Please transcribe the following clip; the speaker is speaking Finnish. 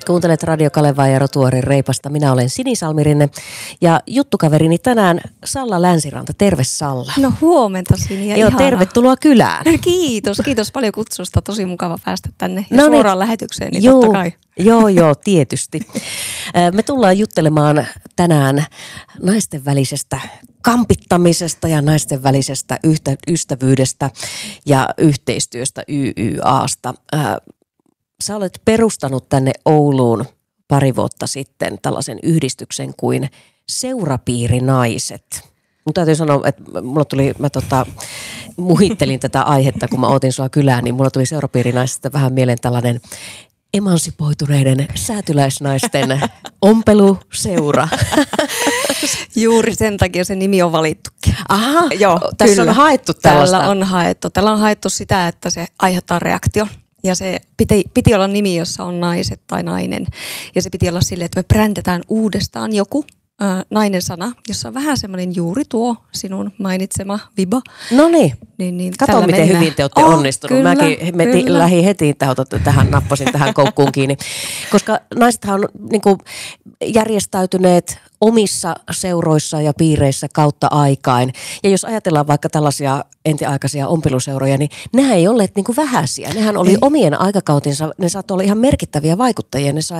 Kuuntelet Radio Kalevaa ja Rotuarin Reipasta. Minä olen Sini Salmirinne ja juttukaverini tänään Salla Länsiranta. Terve Salla. No huomenta Sini ja Joo, ihanaa. tervetuloa kylään. Kiitos paljon kutsusta. Tosi mukava päästä tänne ja suoraan lähetykseen, niin joo, totta kai. Joo, tietysti. Me tullaan juttelemaan tänään naisten välisestä kampittamisesta ja naisten välisestä ystävyydestä ja yhteistyöstä YYAsta. Sä olet perustanut tänne Ouluun pari vuotta sitten tällaisen yhdistyksen kuin Seurapiirinaiset. Mun täytyy sanoa, että muhittelin tätä aihetta, kun mä otin sua kylään, niin mulla tuli Seurapiirinaisesta vähän mieleen tällainen emansipoituneiden säätyläisnaisten ompeluseura. Juuri sen takia se nimi on valittukin. Aha, joo, tässä on haettu tällaista. Tällä on haettu sitä, että se aiheuttaa reaktio. Ja se piti olla nimi, jossa on naiset tai nainen. Ja se piti olla silleen, että me brändätään uudestaan joku nainen sana, jossa on vähän semmoinen juuri tuo sinun mainitsema viba. No niin. Kato, miten mennään. hyvin te olette onnistunut. Kyllä, Mäkin lähdin heti nappasin tähän koukkuun kiinni. Koska naisethan on järjestäytyneet omissa seuroissa ja piireissä kautta aikain. Ja jos ajatellaan vaikka tällaisia entiaikaisia ompeluseuroja, niin nehän ei olleet vähäisiä. Nehän oli omien aikakautensa, ne saattoi olla ihan merkittäviä vaikuttajia. Ne sai